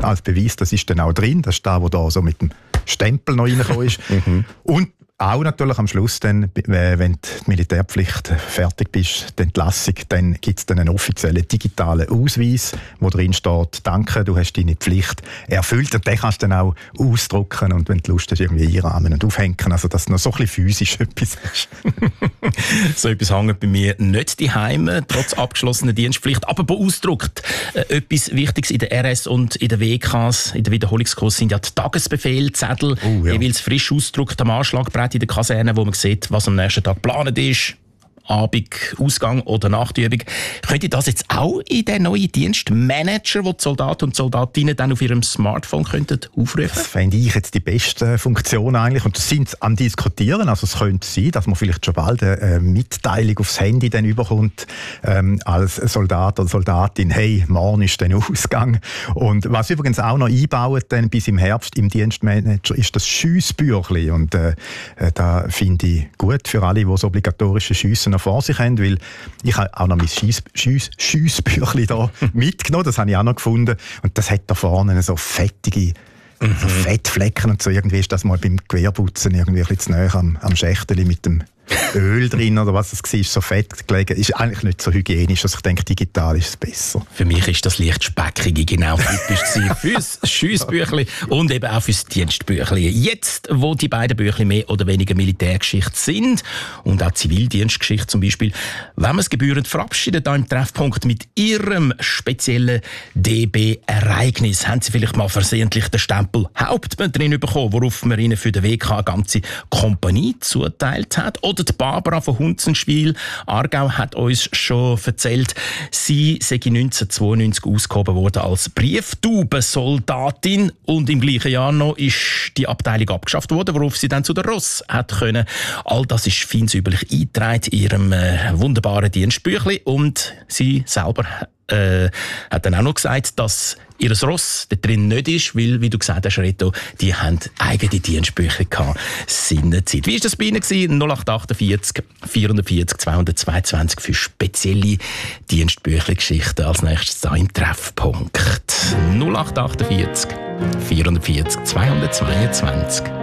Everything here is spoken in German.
als Beweis, das ist dann auch drin. Das ist da, wo da so mit dem Stempel noch reingekommen ist. Und auch natürlich am Schluss, dann, wenn die Militärpflicht fertig bist, die Entlassung, dann gibt es einen offiziellen digitalen Ausweis, wo drin steht, danke, du hast deine Pflicht erfüllt. Und den kannst du dann auch ausdrucken und wenn du Lust hast, irgendwie einrahmen und aufhängen. Also, dass du noch so ein bisschen physisch etwas hast. So etwas hängt bei mir nicht daheim, trotz abgeschlossener Dienstpflicht. Aber beausdruckt. Etwas Wichtiges in der RS und in der WKs, in der Wiederholungskurs, sind ja die Tagesbefehle, Zettel, jeweils frisch ausgedruckt am Anschlagbrett in der Kaserne, wo man sieht, was am nächsten Tag geplant ist. Abend, Ausgang oder Nachtübung. Könnt ihr das jetzt auch in den neuen Dienstmanager, wo die Soldaten und Soldatinnen dann auf ihrem Smartphone könnten aufrufen? Das fände ich jetzt die beste Funktion eigentlich. Und das sind am Diskutieren. Also es könnte sein, dass man vielleicht schon bald eine Mitteilung aufs Handy dann überkommt, als Soldat oder Soldatin, hey, morgen ist der Ausgang. Und was übrigens auch noch einbauen dann bis im Herbst im Dienstmanager ist das Schiessbüchlein. Und da finde ich gut für alle, die das obligatorische Schiessen noch vor sich haben, weil ich habe auch noch mein Schiessbüchlein da mitgenommen, das habe ich auch noch gefunden. Und das hat da vorne so fettige so Fettflecken und so. Irgendwie ist das mal beim Gewehrputzen irgendwie ein bisschen zu nahe am Schächteli mit dem Öl drin oder was es war, so fett gelegen. Ist eigentlich nicht so hygienisch, also ich denke, digital ist es besser. Für mich ist das leicht speckige genau typisch fürs Schiessbüchlein und eben auch fürs Dienstbüchlein. Jetzt, wo die beiden Büchlein mehr oder weniger Militärgeschichte sind und auch Zivildienstgeschichte zum Beispiel, wenn man es gebührend verabschiedet da im Treffpunkt mit Ihrem speziellen DB-Ereignis, haben Sie vielleicht mal versehentlich den Stempel Hauptmann drin bekommen, worauf man Ihnen für den WK eine ganze Kompanie zuteilt hat? Oder die Barbara von Hunzenschwil, Aargau, hat uns schon erzählt, sie sei 1992 ausgehoben worden als Brieftaubensoldatin und im gleichen Jahr noch ist die Abteilung abgeschafft worden, worauf sie dann zu der Ross hat können. All das ist fein säuberlich eingetragen in ihrem wunderbaren Dienstbüchlein und sie selber hat dann auch noch gesagt, dass ihr Ross da drin nicht ist, weil, wie du gesagt hast, Reto, die haben eigene Dienstbücher gehabt, seinerzeit. Wie war das bei Ihnen? 0848 440 222 für spezielle Dienstbüchlein-Geschichten. Als nächstes da im Treffpunkt. 0848 440 222.